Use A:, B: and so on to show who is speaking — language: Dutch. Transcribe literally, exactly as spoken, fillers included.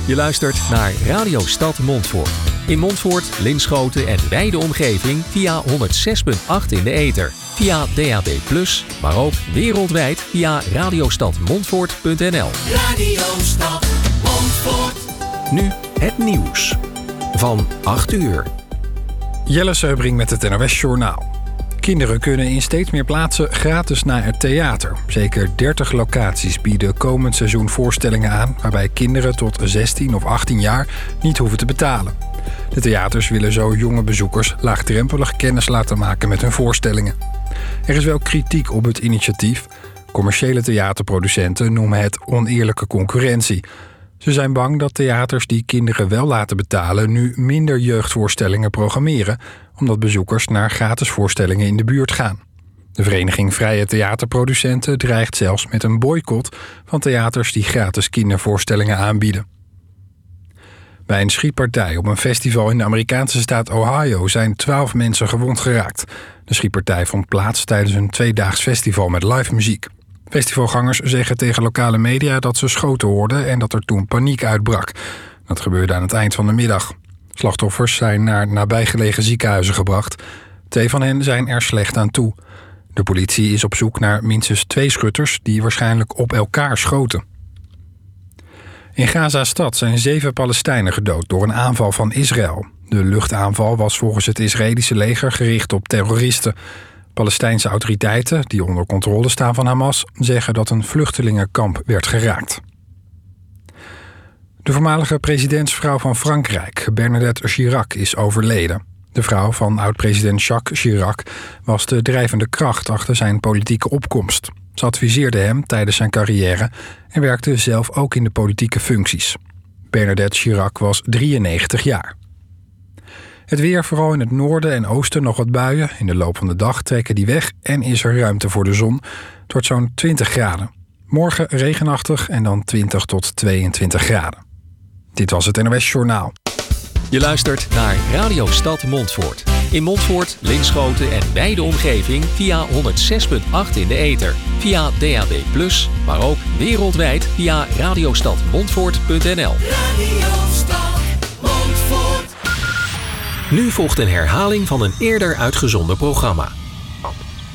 A: Je luistert naar Radio Stad Montfoort. In Montfoort, Linschoten en wijde omgeving via honderd zes komma acht in de ether. Via D A B plus, maar ook wereldwijd via radiostadmontfoort punt n l.
B: Radio Stad Montfoort.
A: Nu het nieuws van acht uur.
C: Jelle Seubring met het N O S Journaal. Kinderen kunnen in steeds meer plaatsen gratis naar het theater. Zeker dertig locaties bieden komend seizoen voorstellingen aan waarbij kinderen tot zestien of achttien jaar niet hoeven te betalen. De theaters willen zo jonge bezoekers laagdrempelig kennis laten maken met hun voorstellingen. Er is wel kritiek op het initiatief. Commerciële theaterproducenten noemen het oneerlijke concurrentie. Ze zijn bang dat theaters die kinderen wel laten betalen nu minder jeugdvoorstellingen programmeren, omdat bezoekers naar gratis voorstellingen in de buurt gaan. De vereniging Vrije Theaterproducenten dreigt zelfs met een boycott van theaters die gratis kindervoorstellingen aanbieden. Bij een schietpartij op een festival in de Amerikaanse staat Ohio zijn twaalf mensen gewond geraakt. De schietpartij vond plaats tijdens een tweedaags festival met live muziek. Festivalgangers zeggen tegen lokale media dat ze schoten hoorden en dat er toen paniek uitbrak. Dat gebeurde aan het eind van de middag. Slachtoffers zijn naar nabijgelegen ziekenhuizen gebracht. Twee van hen zijn er slecht aan toe. De politie is op zoek naar minstens twee schutters die waarschijnlijk op elkaar schoten. In Gaza-stad zijn zeven Palestijnen gedood door een aanval van Israël. De luchtaanval was volgens het Israëlische leger gericht op terroristen. Palestijnse autoriteiten, die onder controle staan van Hamas, zeggen dat een vluchtelingenkamp werd geraakt. De voormalige presidentsvrouw van Frankrijk, Bernadette Chirac, is overleden. De vrouw van oud-president Jacques Chirac was de drijvende kracht achter zijn politieke opkomst. Ze adviseerde hem tijdens zijn carrière en werkte zelf ook in de politieke functies. Bernadette Chirac was drieënnegentig jaar. Het weer, vooral in het noorden en oosten nog wat buien. In de loop van de dag trekken die weg en is er ruimte voor de zon. Het wordt zo'n twintig graden. Morgen regenachtig en dan twintig tot tweeëntwintig graden. Dit was het N O S Journaal.
A: Je luistert naar Radio Stad Montfoort. In Montfoort, Linschoten en wijde omgeving via honderd zes komma acht in de ether. Via D A B plus, maar ook wereldwijd via radiostadmontfoort punt n l.
B: Radio Stad Montfoort.
A: Nu volgt een herhaling van een eerder uitgezonden programma.